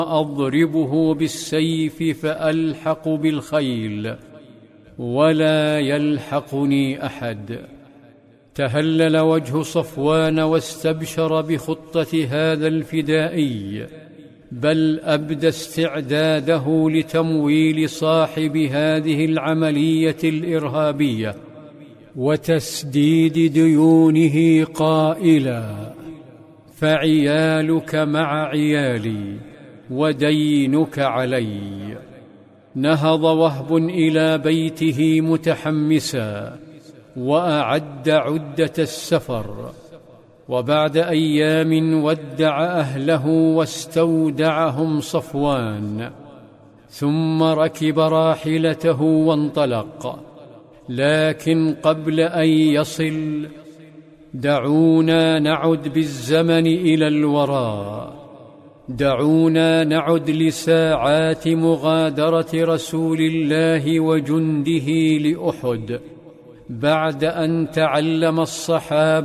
أضربه بالسيف فألحق بالخيل ولا يلحقني أحد. تهلل وجه صفوان واستبشر بخطة هذا الفدائي، بل أبدى استعداده لتمويل صاحب هذه العملية الإرهابية وتسديد ديونه قائلا: فعيالك مع عيالي ودينك علي. نهض وهب إلى بيته متحمسا وأعد عدة السفر، وبعد أيام ودع أهله واستودعهم صفوان، ثم ركب راحلته وانطلق. لكن قبل أن يصل دعونا نعد بالزمن إلى الوراء، دعونا نعد لساعات مغادرة رسول الله وجنده لأحد بعد أن تعلم الصحابة